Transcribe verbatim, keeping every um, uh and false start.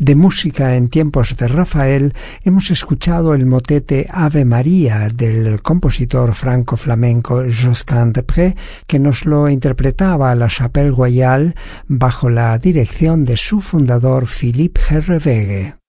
De música en tiempos de Rafael hemos escuchado el motete Ave María del compositor franco-flamenco Josquin des Prez, que nos lo interpretaba la Chapelle Royale bajo la dirección de su fundador Philippe Herreweghe.